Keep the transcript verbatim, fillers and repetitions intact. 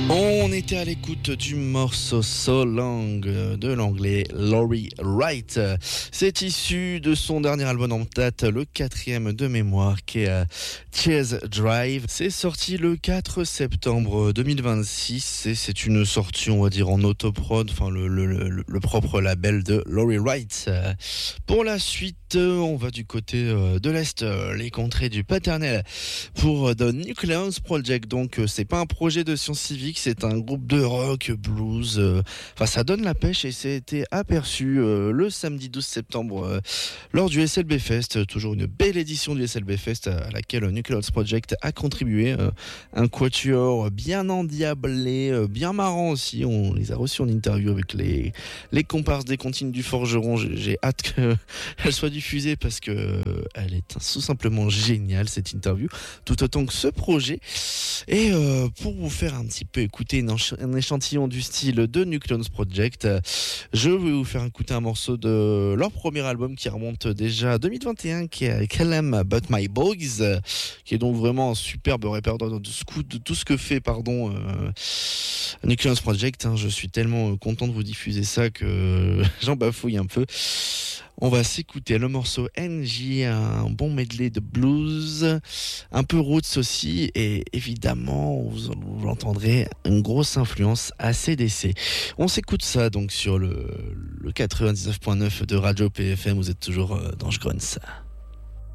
On était à l'écoute du morceau So Long de l'anglais Laurie Wright. C'est issu de son dernier album en date, le quatrième de mémoire, qui est Chase Drive. C'est sorti le quatre septembre deux mille vingt-six et c'est une sortie, on va dire, en autoprod, enfin le, le, le, le propre label de Laurie Wright. Pour la suite, on va du côté de l'Est, les contrées du paternel, pour The Nucleus Project. Donc c'est pas un projet de science civique, c'est un groupe de rock, blues, euh, enfin ça donne la pêche et c'était aperçu euh, le samedi douze septembre euh, lors du S L B Fest, toujours une belle édition du S L B Fest à laquelle Nucleus Project a contribué, euh, un quatuor bien endiablé, euh, bien marrant aussi, on les a reçus en interview avec les, les comparses des Comptines du Forgeron, j'ai, j'ai hâte qu'elle soit diffusée parce que euh, elle est tout simplement géniale cette interview, tout autant que ce projet. Et euh, pour vous faire un petit peu écouter un échantillon du style de Nucleus Project, je vais vous faire écouter un morceau de leur premier album qui remonte déjà à deux mille vingt et un, qui est Call Em But My Boys, qui est donc vraiment un superbe répertoire de tout ce que fait pardon euh, Nucleus Project. Hein, je suis tellement content de vous diffuser ça que j'en bafouille un peu. On va s'écouter le morceau N J, un bon medley de blues, un peu roots aussi, et évidemment, vous, vous entendrez une grosse influence A C D C. On s'écoute ça donc sur le, le quatre-vingt-dix-neuf point neuf de Radio P F M, vous êtes toujours dans Jgrons.